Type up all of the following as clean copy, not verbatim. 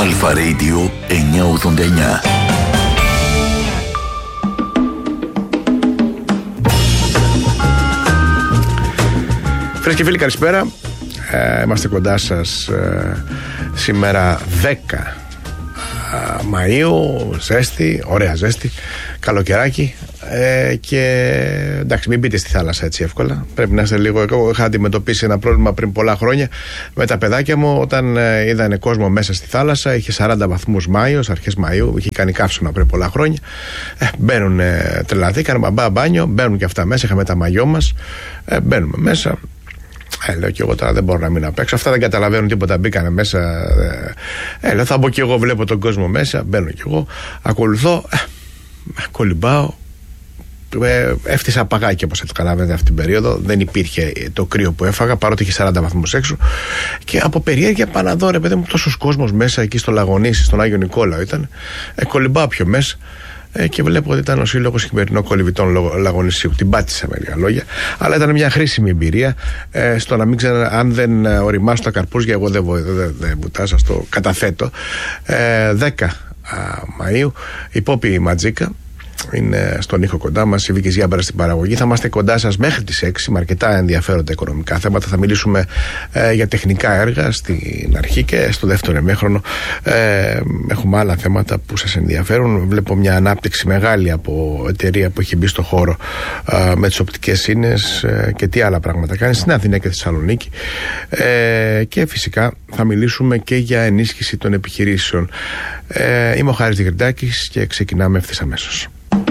Αλφα Radio 989. Φίλες και φίλοι, καλησπέρα. Είμαστε κοντά σας σήμερα 10 Μαΐου, ζέστη, ωραία ζέστη, καλοκαιράκι, και εντάξει, μην μπείτε στη θάλασσα έτσι εύκολα. Πρέπει να είστε λίγο. Εγώ είχα αντιμετωπίσει ένα πρόβλημα πριν πολλά χρόνια με τα παιδάκια μου, όταν είδανε κόσμο μέσα στη θάλασσα. Είχε 40 βαθμούς Μάιος, αρχές Μαΐου, είχε κάνει καύσωνα πριν πολλά χρόνια. Μπαίνουν, τρελαθήκαν, μπαμπά μπάνιο, μπαίνουν και αυτά μέσα. Είχαμε τα μαγιό μας, μπαίνουμε μέσα. Λέω και εγώ τώρα δεν μπορώ να μην απέξω. Αυτά δεν καταλαβαίνουν τίποτα. Μπήκανε μέσα. Λέω, θα μπω και εγώ, βλέπω τον κόσμο μέσα. Μπαίνω και εγώ. Ακολουθώ. Κολυμπάω. Έφτιασα παγάκι, όπως καταλαβαίνετε, αυτή την περίοδο. Δεν υπήρχε το κρύο που έφαγα, παρότι είχε 40 βαθμούς έξω. Και από περιέργεια πάω να δω, ρε παιδί μου, τόσος κόσμος μέσα εκεί στο Λαγονίσι, στον Άγιο Νικόλαο ήταν. Κολυμπάω πιο μέσα. Και βλέπω ότι ήταν ο Σύλλογος Χειμερινών Κολυβητών Λαγονισίου. Την πάτησα με λίγα λόγια. Αλλά ήταν μια χρήσιμη εμπειρία στο να μην ξέρω, αν δεν οριμάσω τα καρπούζια, εγώ δεν βουτάω, σας το καταθέτω. 10 Μαΐου, η Πόπη Ματζίκα είναι στον ήχο κοντά μας, η Βίκη Γιάμπαρα στην παραγωγή. Θα είμαστε κοντά σας μέχρι τις 6 με αρκετά ενδιαφέροντα οικονομικά θέματα. Θα μιλήσουμε για τεχνικά έργα στην αρχή, και στο δεύτερο ημίχρονο έχουμε άλλα θέματα που σας ενδιαφέρουν. Βλέπω μια ανάπτυξη μεγάλη από εταιρεία που έχει μπει στο χώρο με τις οπτικές σύνες και τι άλλα πράγματα κάνει στην Αθήνα και Θεσσαλονίκη. Και φυσικά θα μιλήσουμε και για ενίσχυση των επιχειρήσεων. Είμαι ο Χάρης Διγρντάκης και ξεκινάμε ευθύς αμέσως.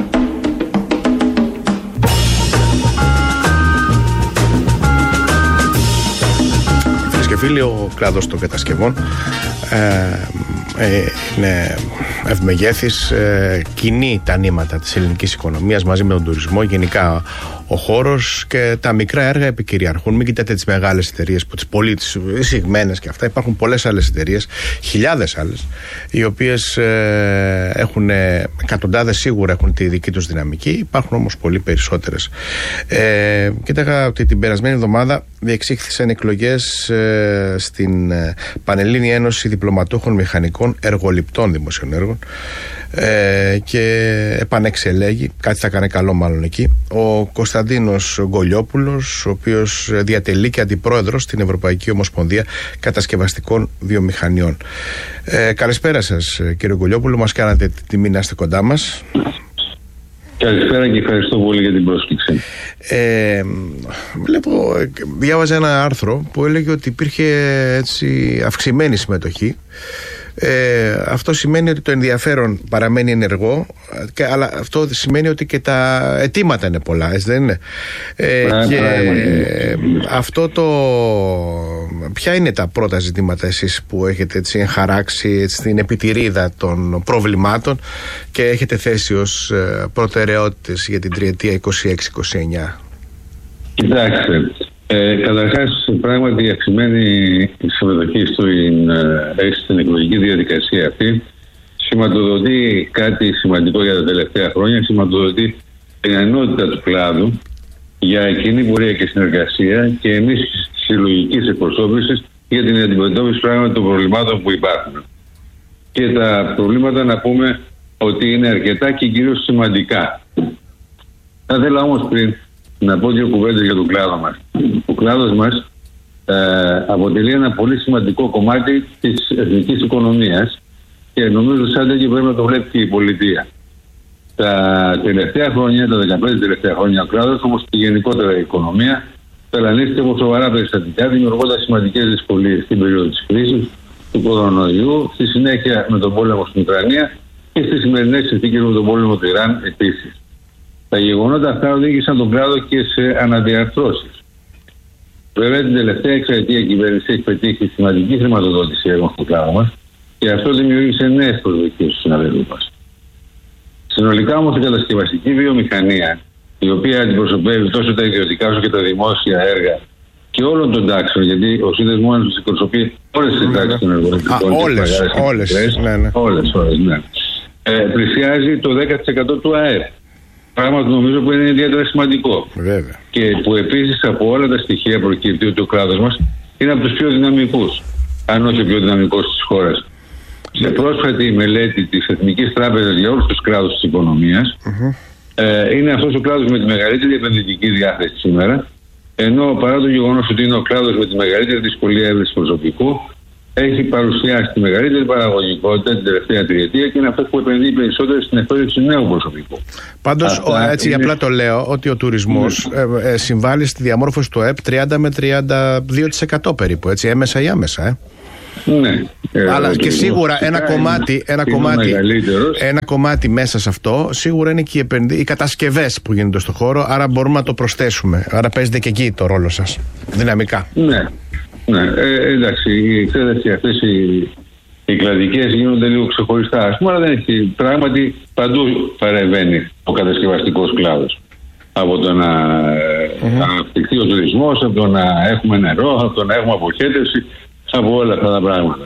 Φίλοι, ο κλάδος των κατασκευών είναι ευμεγέθης, κινεί τα νήματα της ελληνικής οικονομίας μαζί με τον τουρισμό. Γενικά ο χώρος και τα μικρά έργα επικυριαρχούν. Μην κοιτάτε τις μεγάλες εταιρείες, που τις πολύ εισηγμένες και αυτά. Υπάρχουν πολλές άλλες εταιρείες, χιλιάδες άλλες, οι οποίες έχουν εκατοντάδες, σίγουρα έχουν τη δική τους δυναμική. Υπάρχουν όμως πολύ περισσότερες. Κοίταγα ότι την περασμένη εβδομάδα διεξήχθησαν εκλογές στην Πανελλήνια Ένωση Διπλωματούχων Μηχανικών Εργοληπτών Δημοσίων Έργων, και επανεξελέγει, κάτι θα κάνει καλό μάλλον εκεί, ο Κωνσταντίνος Γκολιόπουλος, ο οποίος διατελεί και αντιπρόεδρος στην Ευρωπαϊκή Ομοσπονδία Κατασκευαστικών Βιομηχανιών. Καλησπέρα σας, κύριε Γκολιόπουλο, μας κάνατε τη τιμή να είστε κοντά μας. Καλησπέρα και ευχαριστώ πολύ για την πρόσκληση. Διάβαζα ένα άρθρο που έλεγε ότι υπήρχε έτσι αυξημένη συμμετοχή. Αυτό σημαίνει ότι το ενδιαφέρον παραμένει ενεργό, αλλά αυτό σημαίνει ότι και τα αιτήματα είναι πολλά, έτσι δεν είναι? Αυτό ποια είναι τα πρώτα ζητήματα εσείς που έχετε έτσι εγχαράξει στην επιτηρίδα των προβλημάτων και έχετε θέσει ως προτεραιότητες για την τριετία 26-29? Κοιτάξτε, καταρχάς, πράγματι η αυξημένη συμμετοχή στην εκλογική διαδικασία αυτή σηματοδοτεί κάτι σημαντικό για τα τελευταία χρόνια. Σηματοδοτεί την ενότητα του κλάδου για κοινή πορεία και συνεργασία και ενίσχυση της συλλογικής εκπροσώπησης για την αντιμετώπιση πράγματι των προβλημάτων που υπάρχουν. Και τα προβλήματα, να πούμε ότι είναι αρκετά και κυρίως σημαντικά. Θα ήθελα όμως πριν να πω δύο κουβέντες για τον κλάδο μας. Ο κλάδος μας αποτελεί ένα πολύ σημαντικό κομμάτι της εθνικής οικονομίας και νομίζω σαν τέτοιο πρέπει να το βλέπει και η πολιτεία. Τα τελευταία χρόνια, τα 15 τελευταία χρόνια, ο κλάδος, όμως και γενικότερα η οικονομία, ταλανίστηκε από σοβαρά περιστατικά, δημιουργώντας σημαντικές δυσκολίες στην περίοδο της κρίσης του κορονοϊού, στη συνέχεια με τον πόλεμο στην Ουκρανία και στις σημερινές συνθήκες με τον πόλεμο του Ιράν επίσης. Τα γεγονότα αυτά οδήγησαν τον κλάδο και σε αναδιαρθρώσεις. Βέβαια, την τελευταία εξαετία η κυβέρνηση έχει πετύχει σημαντική χρηματοδότηση έργων στον κλάδο μας και αυτό δημιούργησε νέες προσδοκίες στους συναδέλφους μας. Συνολικά όμως η κατασκευαστική βιομηχανία, η οποία αντιπροσωπεύει τόσο τα ιδιωτικά όσο και τα δημόσια έργα και όλων των τάξεων, γιατί ο σύνδεσμός μας εκπροσωπεί όλες τις τάξεις των εργοληπτικών. Όλες, ναι. Πλησιάζει το 10% του ΑΕΠ. Πράγμα που νομίζω που είναι ιδιαίτερα σημαντικό. Βέβαια. Και που επίσης από όλα τα στοιχεία προκύπτει ότι ο κλάδος μας είναι από τους πιο δυναμικούς, αν όχι ο πιο δυναμικός της χώρας. σε πρόσφατη μελέτη της Εθνικής Τράπεζας για όλους τους κλάδους της οικονομίας, είναι αυτός ο κλάδος με τη μεγαλύτερη επενδυτική διάθεση σήμερα, ενώ παρά το γεγονός ότι είναι ο κλάδος με τη μεγαλύτερη δυσκολία έβρεσης προσωπικού, έχει παρουσιάσει τη μεγαλύτερη παραγωγικότητα την τελευταία τριετία και είναι αυτό που επενδύει περισσότερο στην εκπαίδευση νέου προσωπικού. Πάντως, έτσι είναι... απλά το λέω, ότι ο τουρισμός συμβάλλει στη διαμόρφωση του ΕΠ 30 με 32% περίπου, έτσι, έμεσα ή άμεσα. Ναι. Αλλά και σίγουρα ένα κομμάτι μέσα σε αυτό σίγουρα είναι και οι κατασκευές που γίνονται στο χώρο, άρα μπορούμε να το προσθέσουμε. Άρα παίζετε και εκεί το ρόλο σας, δυναμικά. Ναι. Εντάξει, οι εκπαίδευση αυτές οι κλαδικές γίνονται λίγο ξεχωριστά, ας πούμε, αλλά δεν έχει, πράγματι παντού παρεμβαίνει ο κατασκευαστικός κλάδος. Από το να αναπτυχθεί ο τουρισμός, από το να έχουμε νερό, από το να έχουμε αποχέτευση, από όλα αυτά τα πράγματα.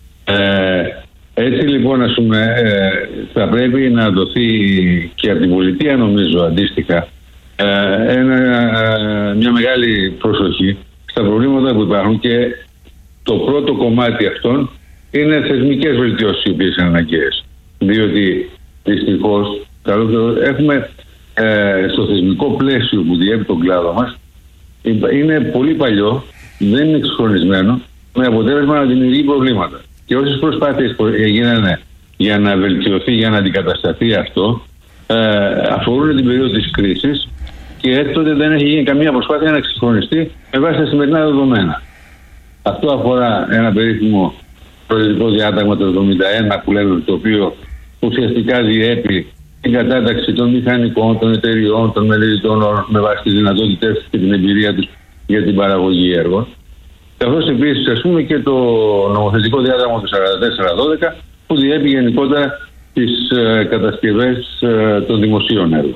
Έτσι λοιπόν, ας πούμε, θα πρέπει να δοθεί και από την πολιτεία, νομίζω, αντίστοιχα, μια μεγάλη προσοχή στα προβλήματα που υπάρχουν, και το πρώτο κομμάτι αυτών είναι θεσμικές βελτιώσεις οι οποίες είναι αναγκαίες. Διότι δυστυχώς έχουμε στο θεσμικό πλαίσιο που διέπει τον κλάδο μας, είναι πολύ παλιό, δεν είναι εξυγχρονισμένο, με αποτέλεσμα να δημιουργεί προβλήματα. Και όσες προσπάθειες που έγιναν για να βελτιωθεί, για να αντικατασταθεί αυτό, αφορούν την περίοδο της κρίσης, και έκτοτε δεν έχει γίνει καμία προσπάθεια να εξυγχρονιστεί με βάση τα σημερινά δεδομένα. Αυτό αφορά ένα περίφημο προεδρικό διάταγμα το 1971 που λέμε, το οποίο ουσιαστικά διέπει την κατάταξη των μηχανικών, των εταιριών, των μελετητών με βάση τις δυνατότητες και την εμπειρία τους για την παραγωγή έργων. Καθώς επίσης, ας πούμε, και το νομοθετικό διάταγμα του 44-12 που διέπει γενικότερα τις κατασκευές των δημοσίων έργων.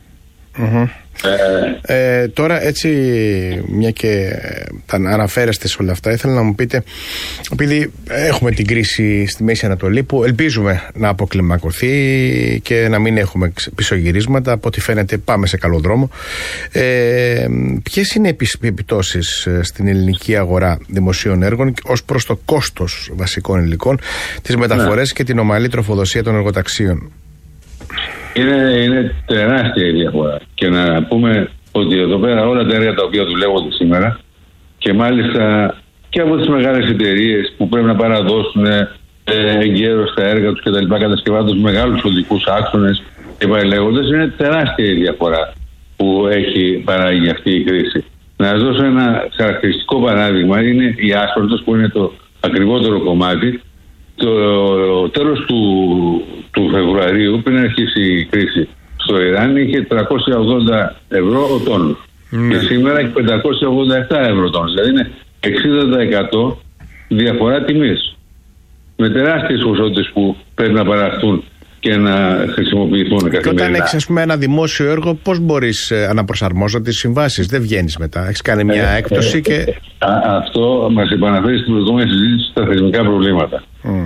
Τώρα, έτσι, μια και τα αναφέρεστε σε όλα αυτά, ήθελα να μου πείτε, επειδή έχουμε την κρίση στη Μέση Ανατολή που ελπίζουμε να αποκλιμακωθεί και να μην έχουμε πισωγυρίσματα, από ό,τι φαίνεται πάμε σε καλό δρόμο, ποιες είναι οι επιπτώσεις στην ελληνική αγορά δημοσίων έργων ως προς το κόστος βασικών υλικών, τις μεταφορές και την ομαλή τροφοδοσία των εργοταξίων? Είναι τεράστια η διαφορά. Και να πούμε ότι εδώ πέρα όλα τα έργα τα οποία δουλεύονται σήμερα, και μάλιστα και από τις μεγάλες εταιρείες που πρέπει να παραδώσουν εγκαίρως τα έργα τους κτλ., κατασκευάζοντας μεγάλους οδικούς άξονες και παρελέγοντας, είναι τεράστια η διαφορά που έχει παράγει αυτή η κρίση. Να σας δώσω ένα χαρακτηριστικό παράδειγμα. Είναι η άσφαλτος, που είναι το ακριβότερο κομμάτι. Το τέλος του Φεβρουαρίου, πριν αρχίσει η κρίση στο Ιράν, είχε 380 ευρώ ο τόνος. Και σήμερα έχει 587 ευρώ τόνος. Δηλαδή είναι 60% διαφορά τιμής. Με τεράστιες ποσότητες που πρέπει να παραχθούν και να χρησιμοποιηθούν καθημερινά. Και όταν έχεις, ας πούμε, ένα δημόσιο έργο, πώς μπορείς να προσαρμόζεις τις συμβάσεις? Δεν βγαίνεις μετά. Έχεις κάνει μια έκπτωση και... Αυτό μας επαναφέρει στην προηγούμενη συζήτηση στα θεσμικά προβλήματα.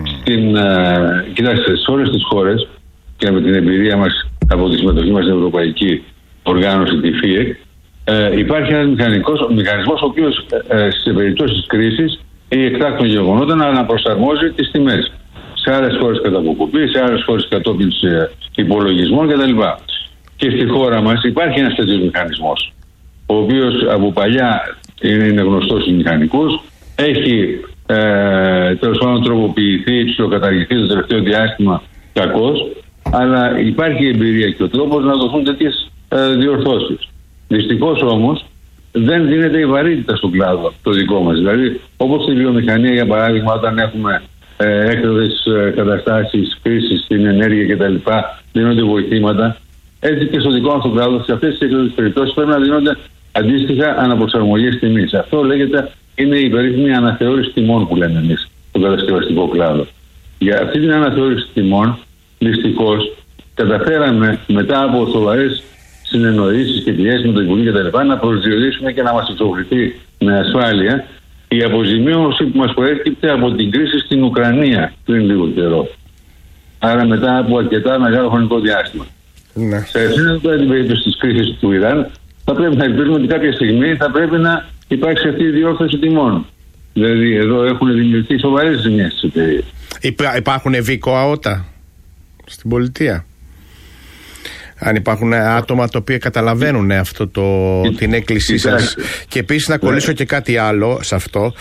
Κοιτάξτε, σε όλες τις χώρες, και με την εμπειρία μας από τη συμμετοχή μας στην Ευρωπαϊκή Οργάνωση, τη ΦΙΕΚ, υπάρχει ένας μηχανισμός ο οποίος σε περιπτώσεις κρίσης ή εκτάκτων γεγονότων αναπροσαρμόζει τις τιμές. Σε άλλες χώρες κατά αποκοπή, σε άλλες χώρες κατόπιν υπολογισμών κτλ. Και στη χώρα μας υπάρχει ένας τέτοιος μηχανισμός, ο οποίος από παλιά είναι γνωστός στους μηχανικούς, έχει τέλος πάντων τροποποιηθεί, ψιλοκαταργηθεί το τελευταίο διάστημα κακώς, αλλά υπάρχει εμπειρία και ο τρόπος να δοθούν τέτοιες διορθώσεις. Δυστυχώς όμως δεν δίνεται η βαρύτητα στον κλάδο το δικό μας. Δηλαδή, όπως στη βιομηχανία, για παράδειγμα, όταν έχουμε έκτακτες καταστάσεις, κρίσεις στην ενέργεια κτλ., δίνονται βοηθήματα. Έτσι και στο δικό μας το κλάδο, σε αυτές τις έκτακτες περιπτώσεις πρέπει να δίνονται αντίστοιχα αναπροσαρμογές τιμής. Αυτό λέγεται, είναι η περίφημη αναθεώρηση τιμών που λέμε εμείς στον κατασκευαστικό κλάδο. Για αυτή την αναθεώρηση τιμών, δυστυχώς, καταφέραμε μετά από σοβαρές συνεννοήσεις και πιέσεις με το Υπουργείο κτλ. Να προσδιορίσουμε και να μας εξοφληθεί με ασφάλεια η αποζημίωση που μας προέρχεται από την κρίση στην Ουκρανία πριν λίγο καιρό. Άρα μετά από αρκετά μεγάλο χρονικό διάστημα. Ναι. Σε την περίπτωση της κρίσης του Ιράν, θα πρέπει να ελπίζουμε ότι κάποια στιγμή θα πρέπει να υπάρξει αυτή η διόρθωση τιμών. Δηλαδή εδώ έχουν δημιουργηθεί σοβαρές ζημιές στις εταιρείες. Υπάρχουν βίκο αότα στην πολιτεία? Αν υπάρχουν άτομα τα οποία καταλαβαίνουν την έκκλησή σας. Και επίσης να κολλήσω και κάτι άλλο σε αυτό.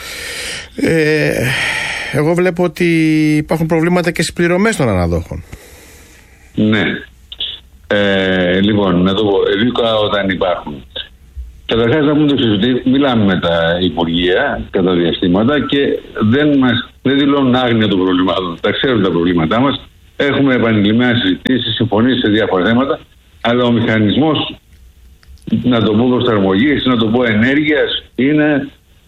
Εγώ βλέπω ότι υπάρχουν προβλήματα και στις πληρωμές των αναδόχων. Ναι. Λοιπόν, να το πω, βίκο όταν υπάρχουν. Καταρχάς να πούμε το εξής, ότι μιλάμε με τα Υπουργεία κατά διαστήματα και δεν δηλώνουν άγνοια των προβλημάτων. Τα ξέρουν τα προβλήματά μας. Έχουμε επανειλημμένες συζητήσεις, συμφωνήσεις σε διάφορα θέματα, αλλά ο μηχανισμός, να το πω προσαρμογής, να το πω ενέργειας, είναι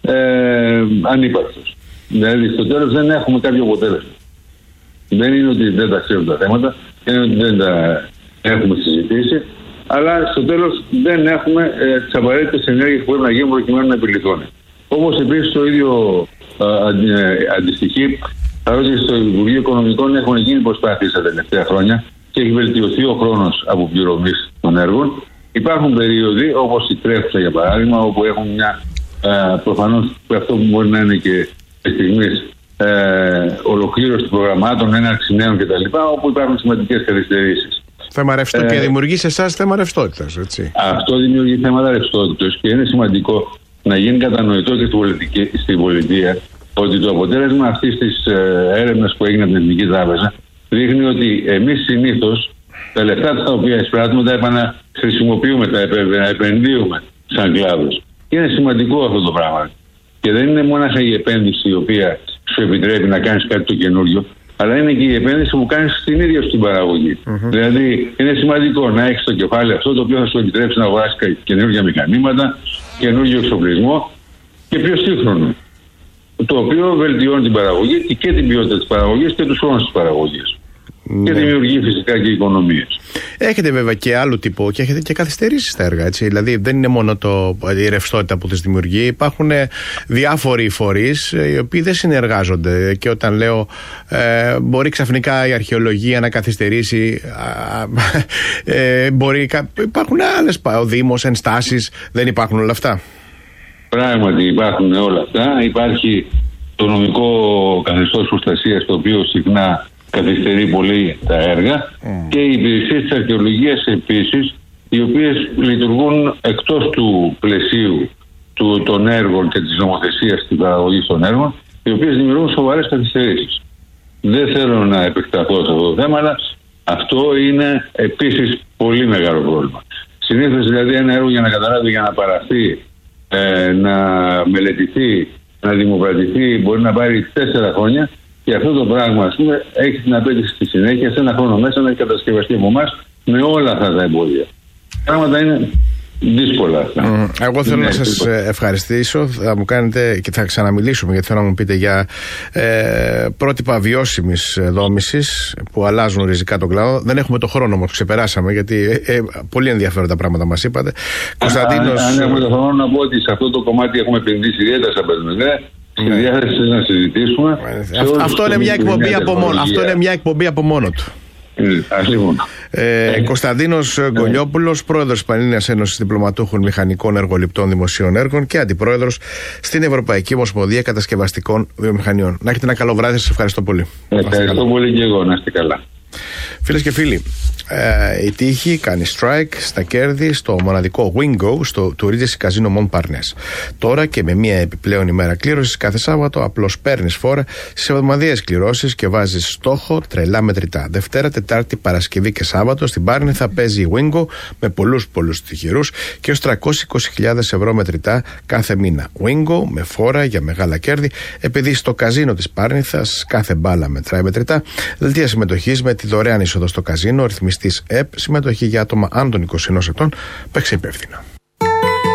ανύπαρκτος. Δηλαδή στο τέλος δεν έχουμε κάποιο αποτέλεσμα. Δεν είναι ότι δεν τα ξέρουν τα θέματα, δεν είναι ότι δεν τα έχουμε συζητήσει, αλλά στο τέλος δεν έχουμε τις απαραίτητες ενέργειες που πρέπει να γίνουν προκειμένου να επιληθούν. Όπως επίσης το ίδιο αντιστοιχεί, παρότι στο Υπουργείο Οικονομικών έχουν γίνει προσπάθειες τα τελευταία χρόνια και έχει βελτιωθεί ο χρόνος αποπληρωμής των έργων. Υπάρχουν περίοδοι, όπως η τρέχουσα για παράδειγμα, όπου έχουν μια προφανώς αυτό που μπορεί να είναι και στιγμής ολοκλήρωση προγραμμάτων, έναρξη νέων κτλ., όπου υπάρχουν σημαντικές καθυστερήσεις. Θέμα ρευστότητα και δημιουργεί σε εσάς θέμα ρευστότητας, έτσι. Αυτό δημιουργεί θέματα ρευστότητας και είναι σημαντικό να γίνει κατανοητό και στην πολιτεία ότι το αποτέλεσμα αυτής της έρευνας που έγινε από την Εθνική Τράπεζα δείχνει ότι εμείς συνήθως τα λεφτά τα οποία εισπράττουμε τα επαναχρησιμοποιούμε, τα επενδύουμε σαν κλάδος. Είναι σημαντικό αυτό το πράγμα. Και δεν είναι μόνο η επένδυση η οποία σου επιτρέπει να κάνεις κάτι το καινούριο, αλλά είναι και η επένδυση που κάνεις στην ίδια σου την παραγωγή. Δηλαδή είναι σημαντικό να έχεις το κεφάλαιο αυτό το οποίο θα σου επιτρέψει να αγοράσεις καινούργια μηχανήματα, καινούργιο εξοπλισμό και πιο σύγχρονο. Το οποίο βελτιώνει την παραγωγή και την ποιότητα της παραγωγής και τους χρόνους της παραγωγής. Και δημιουργεί φυσικά και οικονομίες. Έχετε βέβαια και άλλο τύπο και έχετε και καθυστερήσεις στα έργα, έτσι. Δηλαδή δεν είναι μόνο η ρευστότητα που τις δημιουργεί. Υπάρχουν διάφοροι φορείς οι οποίοι δεν συνεργάζονται. Και όταν λέω μπορεί ξαφνικά η αρχαιολογία να καθυστερήσει, υπάρχουν άλλες, ο Δήμος, ενστάσεις, δεν υπάρχουν όλα αυτά? Πράγματι υπάρχουν όλα αυτά. Υπάρχει το νομικό καθεστώς προστασίας, το οποίο συχνά καθυστερεί πολύ τα έργα, και οι υπηρεσίες της αρχαιολογίας επίσης, οι οποίες λειτουργούν εκτός του πλαισίου των έργων και της νομοθεσίας στην παραγωγή των έργων, οι οποίες δημιουργούν σοβαρές καθυστερήσεις. Δεν θέλω να επεκταθώ σε αυτό το θέμα, αλλά αυτό είναι επίσης πολύ μεγάλο πρόβλημα. Συνήθως δηλαδή ένα έργο για να καταλάβει, για να παραχθεί, να μελετηθεί, να δημοκρατηθεί, μπορεί να πάρει 4 χρόνια. Και αυτό το πράγμα, ας πούμε, έχει την απέτηση στη συνέχεια σε ένα χρόνο μέσα να έχει κατασκευαστεί από εμάς με όλα αυτά τα εμπόδια. Πράγματα είναι δύσκολα αυτά. Εγώ θέλω να σας ευχαριστήσω. Θα μου κάνετε και θα ξαναμιλήσουμε, γιατί θέλω να μου πείτε για πρότυπα βιώσιμης δόμησης που αλλάζουν ριζικά τον κλάδο. Δεν έχουμε το χρόνο όμως, ξεπεράσαμε, γιατί πολύ ενδιαφέροντα πράγματα μας είπατε. Κωνσταντίνος... Αν έχουμε το χρόνο, να πω ότι σε αυτό το κομμάτι έχουμε επενδύσει ιδιαίτερα στα Πεσμενέ. Στη διάθεση να συζητήσουμε. Αυτό είναι μια εκπομπή από μόνο του. Κωνσταντίνος Γκολιόπουλος, πρόεδρος της Πανελλήνιας Ένωσης Διπλωματούχων Μηχανικών Εργοληπτών Δημοσίων Έργων και αντιπρόεδρος στην Ευρωπαϊκή Ομοσπονδία Κατασκευαστικών Βιομηχανιών. Να έχετε ένα καλό βράδυ, σας ευχαριστώ πολύ. Ευχαριστώ πολύ και εγώ, να είστε καλά. Φίλες και φίλοι, η τύχη κάνει strike στα κέρδη στο μοναδικό Wingo στο του Regency Casino Montparnasse. Τώρα και με μία επιπλέον ημέρα κλήρωσης κάθε Σάββατο, απλώς παίρνεις φόρα στις εβδομαδιαίες κληρώσεις και βάζεις στόχο τρελά μετρητά. Δευτέρα, Τετάρτη, Παρασκευή και Σάββατο στην Πάρνη θα παίζει η Wingo με πολλούς τυχερούς και ως 320.000 ευρώ μετρητά κάθε μήνα. Wingo με φόρα για μεγάλα κέρδη, επειδή στο καζίνο της Πάρνηθας κάθε μπάλα μετράει μετρητά. Δελτία συμμετοχής με τη δωρεάν είσοδο στο καζίνο, ρυθμιστής ΕΠ, συμμετοχή για άτομα άνω των 21 ετών. Παίξε υπεύθυνα.